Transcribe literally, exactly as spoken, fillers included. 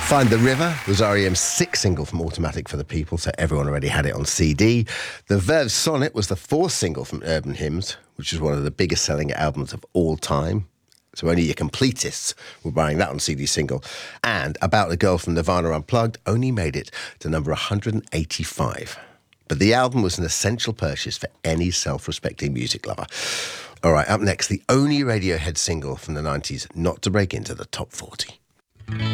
Find the River was R E M's sixth single from Automatic for the People, so everyone already had it on C D. The Verve Sonnet was the fourth single from Urban Hymns, which is one of the biggest selling albums of all time. So only your completists were buying that on C D single. And About the Girl from Nirvana Unplugged only made it to number one hundred eighty-five. But the album was an essential purchase for any self-respecting music lover. All right, up next, the only Radiohead single from the nineties not to break into the top forty.